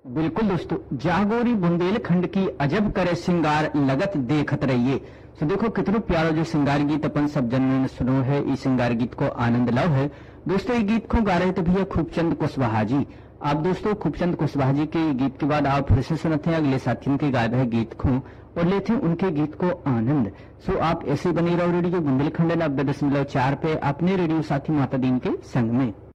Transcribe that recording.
बिल्कुल दोस्तों, जागोरी बुंदेलखंड की अजब करे सिंगार लगत देखत रहिए। तो देखो कितनो प्यारो जो सिंगार गीत अपन सब जन ने सुनो है। इस सिंगार गीत को आनंद लाओ है दोस्तों। ये गीत को गा रहे थे भैया खूबचंद कुशवाहा जी। आप दोस्तों खूबचंद कुशवाहा जी के गीत के बाद आप फिर से सुनते हैं अगले साथियों के गाए हुए गीत को और लेते हैं उनके गीत को आनंद। सो आप ऐसे बने रहो रेडियो बुंदेलखंड 90.4 पे अपने रेडियो साथी माता दीन के संग में।